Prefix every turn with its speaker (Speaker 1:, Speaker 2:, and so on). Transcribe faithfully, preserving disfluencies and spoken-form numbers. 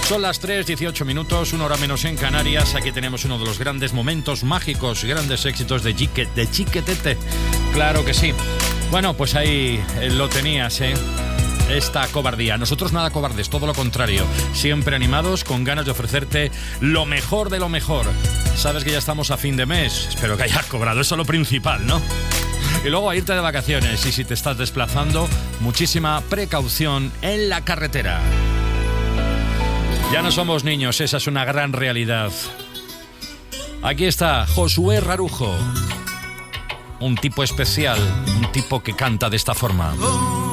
Speaker 1: Son las tres, dieciocho minutos, una hora menos en Canarias. Aquí tenemos uno de los grandes momentos mágicos, grandes éxitos de, Chique, de Chiquetete. Claro que sí. Bueno, pues ahí lo tenías, ¿eh? Esta cobardía. Nosotros nada cobardes, todo lo contrario. Siempre animados, con ganas de ofrecerte lo mejor de lo mejor. Sabes que ya estamos a fin de mes. Espero que hayas cobrado, eso es lo principal, ¿no? Y luego a irte de vacaciones. Y si te estás desplazando, muchísima precaución en la carretera. Ya no somos niños, esa es una gran realidad. Aquí está Josué Rarujo. Un tipo especial, un tipo que canta de esta forma.